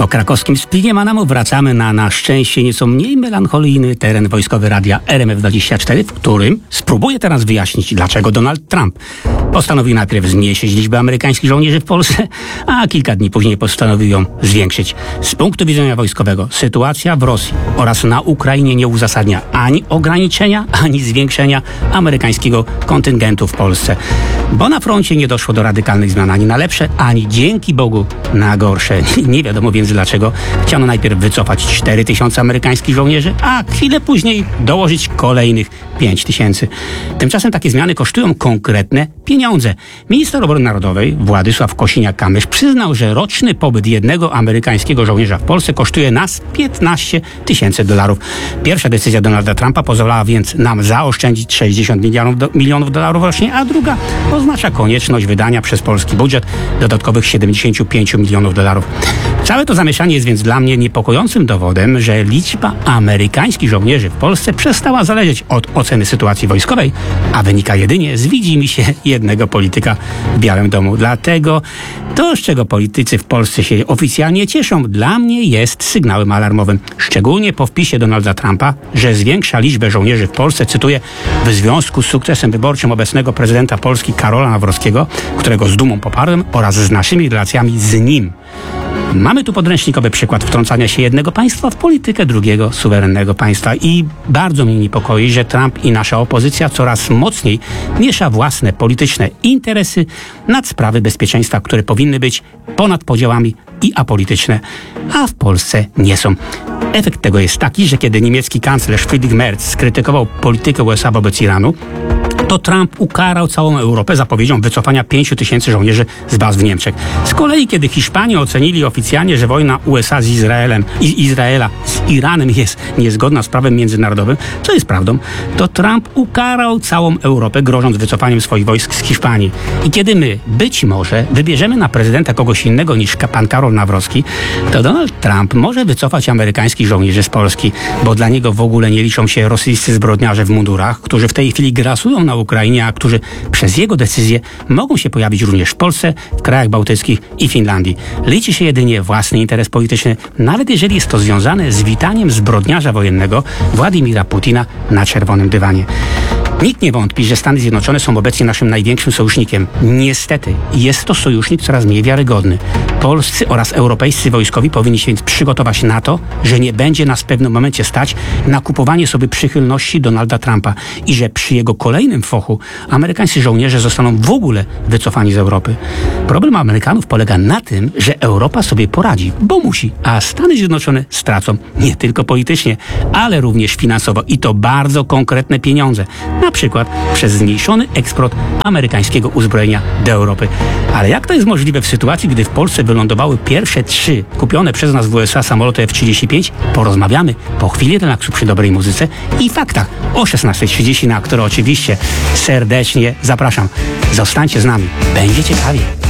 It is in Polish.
Po krakowskim Spigiem Anamu wracamy na szczęście nieco mniej melancholijny teren wojskowy radia RMF24, w którym spróbuję teraz wyjaśnić, dlaczego Donald Trump postanowił najpierw zmniejszyć liczbę amerykańskich żołnierzy w Polsce, a kilka dni później postanowił ją zwiększyć. Z punktu widzenia wojskowego sytuacja w Rosji oraz na Ukrainie nie uzasadnia ani ograniczenia, ani zwiększenia amerykańskiego kontyngentu w Polsce. Bo na froncie nie doszło do radykalnych zmian ani na lepsze, ani dzięki Bogu na gorsze. Nie wiadomo więc dlaczego chciano najpierw wycofać 4000 amerykańskich żołnierzy, a chwilę później dołożyć kolejnych 5000. Tymczasem takie zmiany kosztują konkretne pieniądze. Minister Obrony Narodowej Władysław Kosiniak-Kamysz przyznał, że roczny pobyt jednego amerykańskiego żołnierza w Polsce kosztuje nas $15 000. Pierwsza decyzja Donalda Trumpa pozwalała więc nam zaoszczędzić $60 milionów rocznie, a druga oznacza konieczność wydania przez polski budżet dodatkowych $75 milionów. Całe to zamieszanie jest więc dla mnie niepokojącym dowodem, że liczba amerykańskich żołnierzy w Polsce przestała zależeć od oceny sytuacji wojskowej, a wynika jedynie z widzimisię jednego polityka w Białym Domu. Dlatego to, z czego politycy w Polsce się oficjalnie cieszą, dla mnie jest sygnałem alarmowym. Szczególnie po wpisie Donalda Trumpa, że zwiększa liczbę żołnierzy w Polsce, cytuję, w związku z sukcesem wyborczym obecnego prezydenta Polski Karola Nawrockiego, którego z dumą poparłem, oraz z naszymi relacjami z nim. Mamy tu podręcznikowy przykład wtrącania się jednego państwa w politykę drugiego suwerennego państwa i bardzo mnie niepokoi, że Trump i nasza opozycja coraz mocniej miesza własne polityczne interesy nad sprawy bezpieczeństwa, które powinny być ponad podziałami i apolityczne, a w Polsce nie są. Efekt tego jest taki, że kiedy niemiecki kanclerz Friedrich Merz skrytykował politykę USA wobec Iranu, to Trump ukarał całą Europę zapowiedzią wycofania 5000 żołnierzy z baz w Niemczech. Z kolei, kiedy Hiszpanie ocenili oficjalnie, że wojna USA z Izraela z Iranem jest niezgodna z prawem międzynarodowym, co jest prawdą, to Trump ukarał całą Europę, grożąc wycofaniem swoich wojsk z Hiszpanii. I kiedy my, być może, wybierzemy na prezydenta kogoś innego niż pan Karol Nawrocki, to Donald Trump może wycofać amerykańskich żołnierzy z Polski, bo dla niego w ogóle nie liczą się rosyjscy zbrodniarze w mundurach, którzy w tej chwili grasują na Ukrainie, a którzy przez jego decyzję mogą się pojawić również w Polsce, w krajach bałtyckich i Finlandii. Liczy się jedynie własny interes polityczny, nawet jeżeli jest to związane z witaniem zbrodniarza wojennego Władimira Putina na czerwonym dywanie. Nikt nie wątpi, że Stany Zjednoczone są obecnie naszym największym sojusznikiem. Niestety, jest to sojusznik coraz mniej wiarygodny. Polscy oraz europejscy wojskowi powinni się więc przygotować na to, że nie będzie nas w pewnym momencie stać na kupowanie sobie przychylności Donalda Trumpa i że przy jego kolejnym fochu amerykańscy żołnierze zostaną w ogóle wycofani z Europy. Problem Amerykanów polega na tym, że Europa sobie poradzi, bo musi, a Stany Zjednoczone stracą nie tylko politycznie, ale również finansowo i to bardzo konkretne pieniądze. Na przykład przez zmniejszony eksport amerykańskiego uzbrojenia do Europy. Ale jak to jest możliwe w sytuacji, gdy w Polsce wylądowały pierwsze 3 kupione przez nas w USA samoloty F-35? Porozmawiamy po chwili relaksu przy dobrej muzyce i faktach o 16:30, na które oczywiście serdecznie zapraszam. Zostańcie z nami, będzie ciekawie.